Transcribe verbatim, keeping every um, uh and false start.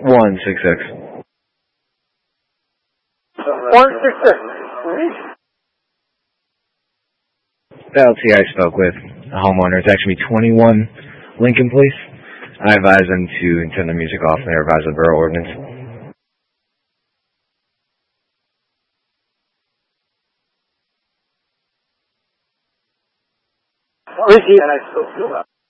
one six six. one six six. The L T I spoke with a homeowner. It's actually twenty-one Lincoln Place. I advise them to turn the music off and they revise the borough ordinance. Ricky, and I still feel that.